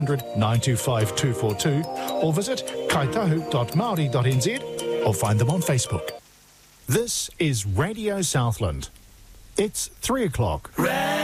925 242 or visit kaitahu.maori.nz or find them on Facebook. This is Radio Southland. It's 3 o'clock.